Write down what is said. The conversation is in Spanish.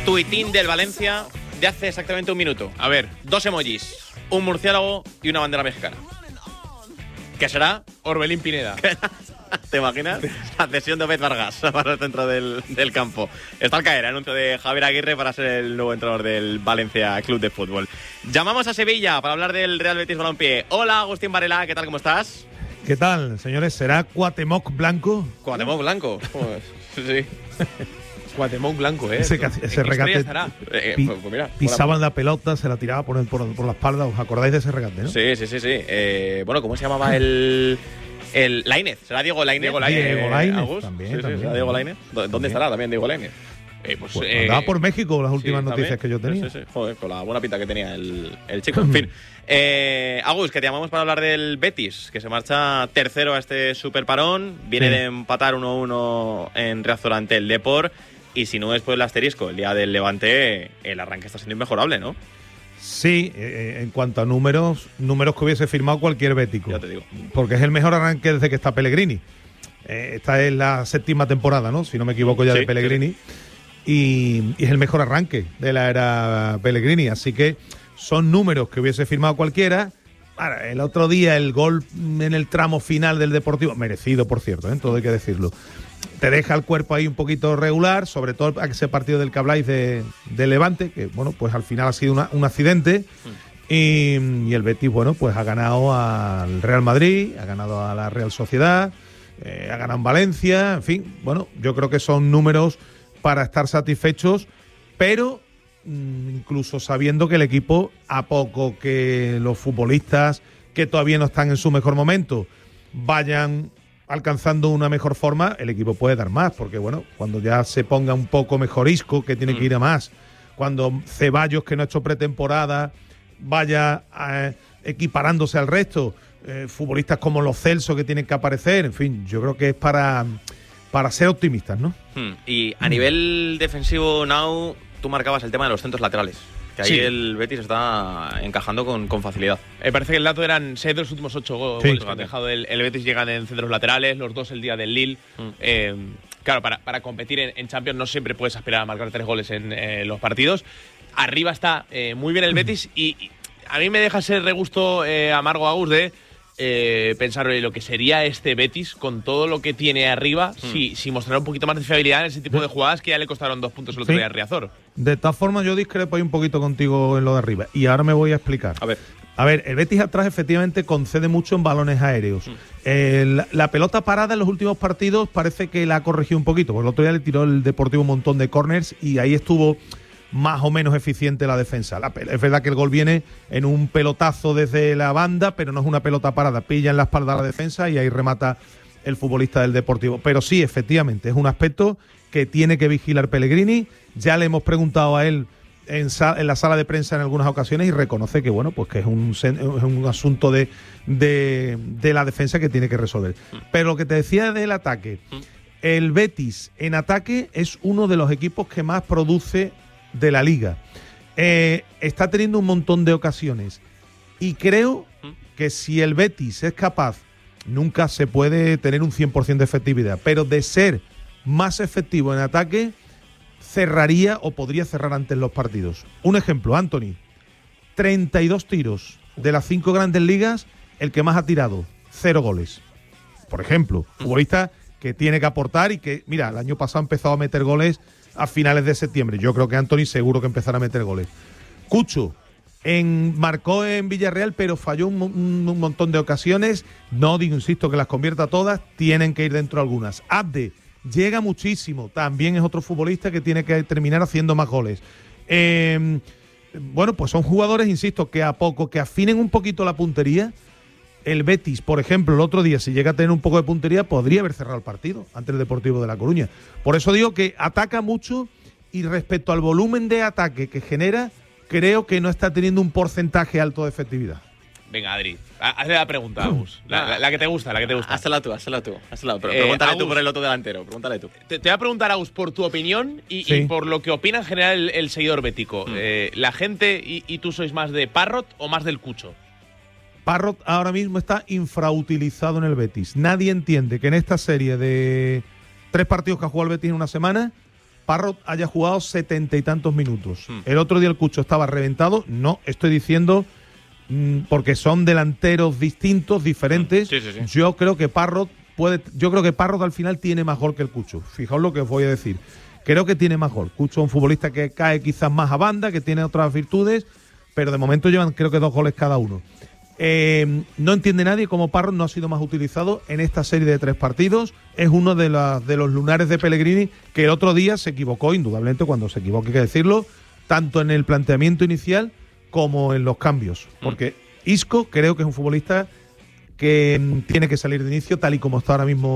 tuitín del Valencia de hace exactamente un minuto. A ver, 2 emojis, un murciélago y una bandera mexicana. ¿Qué será? Orbelín Pineda. ¿Te imaginas? La cesión de Obed Vargas para el centro del campo. Está al caer el anuncio de Javier Aguirre para ser el nuevo entrenador del Valencia Club de Fútbol. Llamamos a Sevilla para hablar del Real Betis Balompié. Hola, Agustín Varela, ¿qué tal? ¿Cómo estás? ¿Qué tal, señores? ¿Será Cuauhtémoc Blanco? Cuauhtémoc Blanco. Sí. Cuauhtémoc Blanco, Ese regate. Pues mira, pisaban la pelota, se la tiraba por la espalda. ¿Os acordáis de ese regate, no? Sí. Bueno, ¿cómo se llamaba el Lainez? ¿Será Diego Lainez? Diego Lainez, también. ¿Será Diego Lainez? ¿Dónde estará también Diego Lainez? Andaba por México las últimas noticias que yo tenía. Sí. Joder, con la buena pinta que tenía el chico. En fin. Agus, que te llamamos para hablar del Betis, que se marcha tercero a este super parón. Viene de empatar 1-1 en Riazor ante el Depor. Y si no, después el asterisco, el día del Levante, el arranque está siendo inmejorable, ¿no? Sí, en cuanto a números que hubiese firmado cualquier bético. Ya te digo. Porque es el mejor arranque desde que está Pellegrini. Esta es la 7ª temporada, ¿no? Si no me equivoco ya, de Pellegrini. Y es el mejor arranque de la era Pellegrini. Así que son números que hubiese firmado cualquiera. Ahora, el otro día el gol en el tramo final del Deportivo, merecido por cierto, todo hay que decirlo, te deja el cuerpo ahí un poquito regular, sobre todo ese partido del que habláis de Levante, que bueno, pues al final ha sido un accidente. Y el Betis, bueno, pues ha ganado al Real Madrid, ha ganado a la Real Sociedad, ha ganado en Valencia, en fin, bueno, yo creo que son números para estar satisfechos, pero incluso sabiendo que el equipo, a poco que los futbolistas que todavía no están en su mejor momento vayan alcanzando una mejor forma, el equipo puede dar más, porque bueno, cuando ya se ponga un poco mejor Isco, que tiene que ir a más, cuando Ceballos, que no ha hecho pretemporada, vaya equiparándose al resto, futbolistas como los Celso que tienen que aparecer, en fin, yo creo que es para ser optimistas, ¿no? Y a nivel defensivo, Nau, tú marcabas el tema de los centros laterales. Que ahí el Betis está encajando con facilidad. Parece que el dato eran 6 de los últimos 8 goles que ha dejado el Betis, llegan en centros laterales, los 2 el día del Lille. Claro, para competir en Champions no siempre puedes aspirar a marcar 3 goles en los partidos. Arriba está muy bien el Betis y a mí me deja ese regusto amargo, Agus, de pensar en lo que sería este Betis con todo lo que tiene arriba, si mostrará un poquito más de fiabilidad en ese tipo de jugadas que ya le costaron 2 puntos el otro día a Riazor. De todas formas, yo discrepo ahí un poquito contigo en lo de arriba. Y ahora me voy a explicar. A ver, el Betis atrás efectivamente concede mucho en balones aéreos. La pelota parada en los últimos partidos parece que la ha corregido un poquito. Porque el otro día le tiró el Deportivo un montón de corners y ahí estuvo más o menos eficiente la defensa. Es verdad que el gol viene en un pelotazo desde la banda, pero no es una pelota parada. Pilla en la espalda a la defensa y ahí remata el futbolista del Deportivo. Pero sí, efectivamente, es un aspecto que tiene que vigilar Pellegrini. Ya le hemos preguntado a él en la sala de prensa en algunas ocasiones y reconoce que bueno, pues que es un asunto de la defensa que tiene que resolver. Pero lo que te decía del ataque, el Betis en ataque es uno de los equipos que más produce de la liga. Está teniendo un montón de ocasiones y creo que si el Betis es capaz, nunca se puede tener un 100% de efectividad, pero de ser más efectivo en ataque, cerraría o podría cerrar antes los partidos. Un ejemplo, Anthony, 32 tiros de las 5 grandes ligas, el que más ha tirado, 0 goles. Por ejemplo, futbolista que tiene que aportar y que, mira, el año pasado ha empezado a meter goles a finales de septiembre. Yo creo que Anthony seguro que empezará a meter goles. Cucho marcó en Villarreal, pero falló un montón de ocasiones. No digo, insisto, que las convierta todas, tienen que ir dentro algunas. Abde llega muchísimo, también es otro futbolista que tiene que terminar haciendo más goles. Bueno, pues son jugadores, insisto, que a poco que afinen un poquito la puntería. El Betis, por ejemplo, el otro día, si llega a tener un poco de puntería, podría haber cerrado el partido ante el Deportivo de La Coruña. Por eso digo que ataca mucho y respecto al volumen de ataque que genera, creo que no está teniendo un porcentaje alto de efectividad. Venga, Adri, hazle la pregunta, Agus. La que te gusta, la que te gusta. Hazla tú. Pero pregúntale tú por el otro delantero, pregúntale tú. Te voy a preguntar, Agus, por tu opinión y por lo que opina en general el seguidor bético. ¿La gente y tú sois más de Parrot o más del Cucho? Parrot ahora mismo está infrautilizado en el Betis. Nadie entiende que en esta serie de 3 partidos que ha jugado el Betis en una semana, Parrot haya jugado 70 y tantos minutos. El otro día el Cucho estaba reventado. No, estoy diciendo porque son delanteros distintos, diferentes. Sí. Yo creo que Parrot al final tiene más gol que el Cucho. Fijaos lo que os voy a decir. Creo que tiene más gol. Cucho es un futbolista que cae quizás más a banda, que tiene otras virtudes, pero de momento llevan creo que 2 goles cada uno. No entiende nadie cómo Parrot no ha sido más utilizado en esta serie de 3 partidos. Es uno de los lunares de Pellegrini, que el otro día se equivocó, indudablemente, cuando se equivoca hay que decirlo, tanto en el planteamiento inicial como en los cambios. Porque Isco creo que es un futbolista que tiene que salir de inicio tal y como está ahora mismo